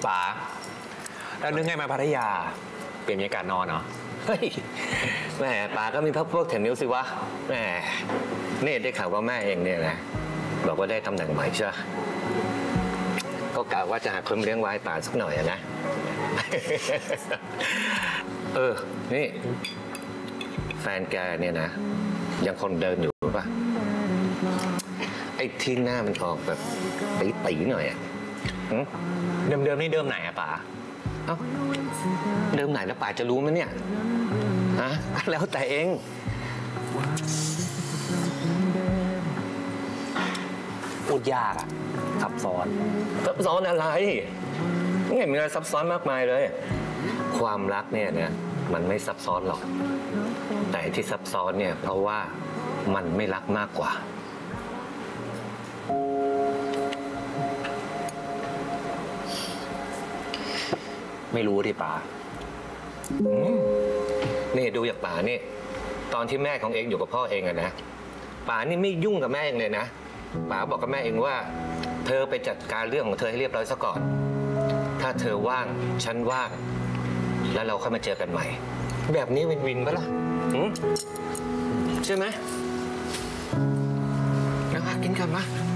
ป๋าแล้วนึกไงมาพัทยาเปลี่ยนบรรยากาศนอนเหรอเฮ้ยแม่ป๋าก็มีพวกแถมนิ้วสิวะแม่นี่ได้ข่าวว่าแม่เองเนี่ยนะบอกว่าได้ตำแหน่งใหม่ใช่ไหมก็กะว่าจะหาคนเลี้ยงไว้ป๋าสักหน่อยนะนี่แฟนแกเนี่ยนะยังคนเดินอยู่ป่ะไอ้ที่หน้ามันออกแบบตีหน่อยอ่ะเดิมนี่เดิมไหนอะป๋าเดิมไหนแล้วป๋าจะรู้ไหมเนี่ยฮะแล้วแต่เองพูดยากอะซับซ้อนอะไรไม่เห็นมีอะไรซับซ้อนมากมายเลยความรักเนี่ยมันไม่ซับซ้อนหรอกแต่ที่ซับซ้อนเนี่ยเพราะว่ามันไม่รักมากกว่าไม่รู้ที่ป๋านี่ดูอย่างป๋านี่ตอนที่แม่ของเองอยู่กับพ่อเองอะนะป๋านี่ไม่ยุ่งกับแม่เองเลยนะป๋าบอกกับแม่เองว่าเธอไปจัดการเรื่องของเธอให้เรียบร้อยซะก่อนถ้าเธอว่างฉันว่างแล้วเราค่อยมาเจอกันใหม่แบบนี้วินปะล่ะใช่ไหมกินกันมา